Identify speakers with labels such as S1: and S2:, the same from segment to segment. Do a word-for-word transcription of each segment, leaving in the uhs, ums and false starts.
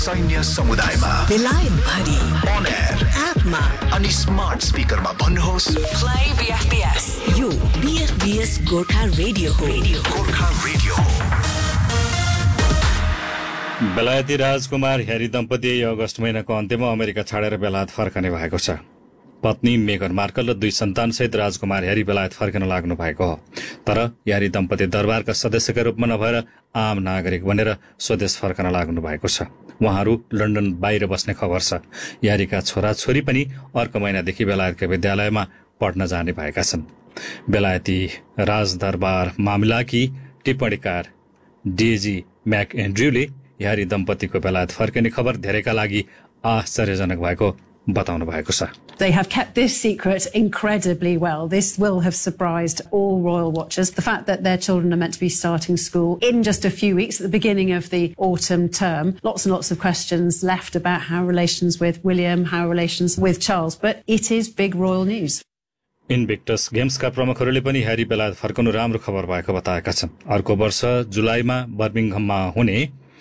S1: सैन्य समुदायमा
S2: बेलायत भरि
S1: on air
S2: एपमा
S1: अनि स्मार्ट स्पिकरमा भन्नुहोस्
S2: प्ले बीएफबीएस यो बीएफबीएस गोर्खा रेडियो हो
S1: गोर्खा रेडियो हो।
S3: बेलायती राजकुमार ह्यारी दम्पति अगस्त महिनाको अन्त्यमा अमेरिका छाडेर बेलायत फर्कने भएको छ। पत्नी मेगन मार्कल र दुई सन्तानसहित राजकुमार ह्यारी बेलायत फर्कन लाग्नु भएको हो। तर ह्यारी दम्पति दरबारका सदस्यका रूपमा नभएर आम नागरिक बनेर स्वदेश फर्कन लाग्नु भएको छ। उहाँहरू लन्डन बाहिर बस्ने खबर छ। ह्यारीका छोराछोरी पनि अर्को महिनादेखि बेलायतका विद्यालयमा पढ्न जाने भएका छन्। बेलायती राजदरबार मामिलाकी टिप्पणीकार डेजी म्याक एन्ड्र्यूले ह्यारी दम्पतिको बेलायत फर्किने खबर धेरैका लागि आश्चर्यजनक भएको बताउनु भएको छ।
S4: They have kept this secret incredibly well. This will have surprised all royal watchers. The fact that their children are meant to be starting school in just a few weeks at the beginning of the autumn term. Lots and lots of questions left about how relations with William, how relations with Charles, but it is big royal news.
S3: इन्भिक्टस गेम्सका प्रमुखहरूले पनि Harry बेलायत फर्कनु राम्रो खबर भएको बताएका छन्। अर्को वर्ष जुलाईमा बर्मिङहममा हुने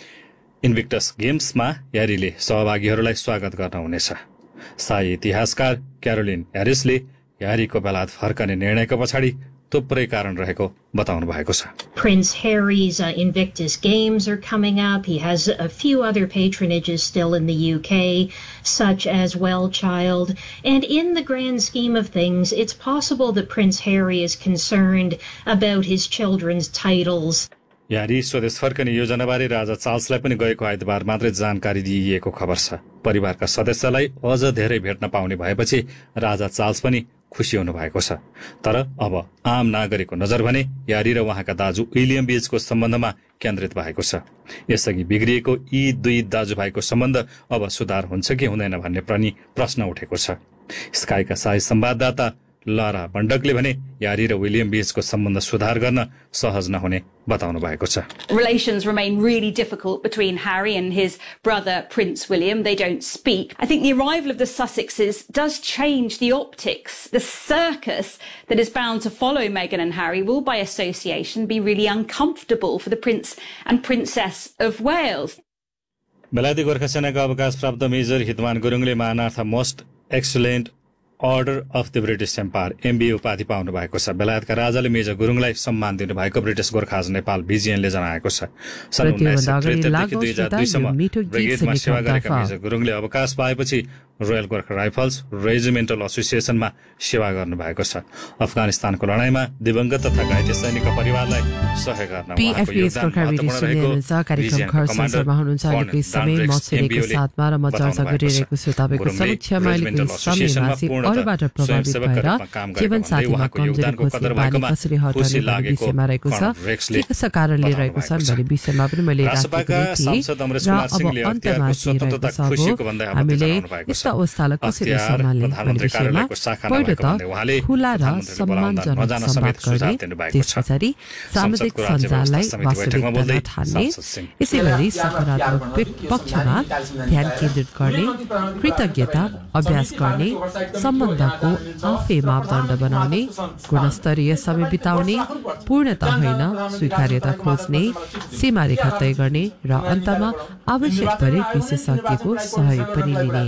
S3: इन्भिक्टस गेम्समा ह्यारीले सहभागीहरूलाई स्वागत गर्न हुनेछ। शाही इतिहासकार क्यारोलिन ह्यारिसले ह्यारीको बेलायत फर्कने निर्णयको पछाडि थुप्रै कारण रहेको बताउनु भएको छ।
S5: Prince Harry's uh, Invictus Games are coming up. He has a few other patronages still in the U K, such as Wellchild. And in the grand scheme of things, it's possible that Prince Harry is concerned about his children's titles.
S3: Harry स्वदेश फर्कने योजनाबारे राजा चार्ल्सलाई पनि गएको आइतबार मात्रै जानकारी दिइएको खबर छ। परिवारका सदस्यलाई अझ धेरै भेट्न पाउने भएपछि राजा चार्ल्स पनि खुसी हुनु भएको छ। तर अब आम नागरिकको नजर भने ह्यारी र उहाँका दाजु विलियम बीचको सम्बन्धमा केन्द्रित भएको छ। यसअघि बिग्रिएको यी दुई दाजुभाइको सम्बन्ध अब सुधार हुन्छ कि हुँदैन भन्ने पनि प्रश्न उठेको छ। स्काईका शाही संवाददाता लारा बन्डकले भने ह्यारी र विलियम बीचको सम्बन्ध सुधार गर्न सहज नहुने बताउनु भएको छ।
S6: Relations remain really difficult between Harry and his brother Prince William. They don't speak. I think the arrival of the Sussexes does change the optics. The circus that is bound to follow Meghan and Harry will by association be really uncomfortable for the Prince and Princess of Wales.
S3: बेलायती गोर्खा सेनाका अवकाश प्राप्त major हितमान गुरुङले मानार्थ most excellent order of the British empire MBA उपाधि पाउनु भएको छ। बेलायतका राजाले मेजर गुरुङलाई सम्मान दिनुभएको ब्रिटिश गोर्खाज नेपाल बीजीएनले जनाएको छ। सन् उन्नाइस सय त्रिहत्तरदेखि दुई हजार दुईसम्म ब्रिगेडमा सेवा गरेका मेजर गुरुङले अवकाश पाएपछि रोयल गोर्खा राइफल्स रेजिमेन्टल एसोसिएसनमा सेवा गर्नु भएको छ। अफगानिस्तानको लडाईँमा दिवंगत तथा घाइते सैनिकका परिवारलाई सहयोग गर्न उहाँको योगदान महत्त्वपूर्ण रहेको
S7: कार्यक्रम खरसाङमा हुनुहुन्छ। अहिलेको समय म सुनेको साथमा र म चर्चा गरिरहेको छु तपाईको समक्षमा अहिलेको समयमा अरूबाट प्रभावित भएर जीवन साथीमा कमजोरी खोज्ने बानी कसरी हटाउने विषयमा रहेको छ। के कस्ता कारणले रहेको छ भन्ने विषयमा पनि मैले राखेको थिएँ र अब अन्त्यमा चाहिँ हामीले यस्ता अवस्थालाई कसरी सम्हाल्ने भन्ने विषयमा पहिलो त खुला र सम्मानजनक संवाद गर्ने, त्यस पछाडि सामाजिक सञ्जाललाई वास्तविकता ठान्ने, यसै गरी सकारात्मक पक्षमा ध्यान केन्द्रित गर्ने, कृतज्ञता अभ्यास गर्ने, सम्बन्धको आफै मापदण्ड बनाउने, गुणस्तरीय समय बिताउने, पूर्णता होइन स्वीकार्यता खोज्ने, सीमा रेखा तय गर्ने र अन्तमा आवश्यक परे विशेषज्ञको सहयोग पनि लिने।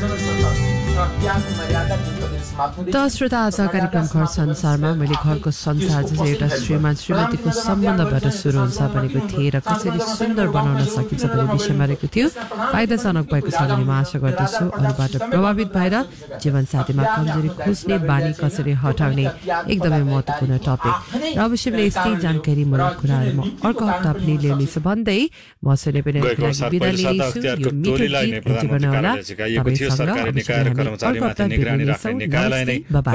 S7: त श्रोता आज कार्यक्रम घर संसारमा मैले घरको संसार जस्तै एउटा श्रीमान श्रीमतीको सम्बन्धबाट सुरु हुन्छ भनेको थिएँ र कसरी सुन्दर बनाउन सकिन्छ भन्ने विषयमा रहेको थियो। फाइदाजनक भएको छ भन्ने म आशा गर्दछु। अरूबाट प्रभावित भएर जीवनसाथीमा कमजोरी खोज्ने बानी कसरी हटाउने एकदमै महत्त्वपूर्ण टपिक र अवश्य पनि यस्तै जानकारीमूलक कुराहरू म अर्को हप्ता पनि ल्याउनेछु भन्दै म सुने पनि बिदा लिनेछु। यो मिठो गीत जीवन होला।
S3: सरकारी निकाय र कर्मचारीमाथि निगरानी राख्ने निकायलाई नै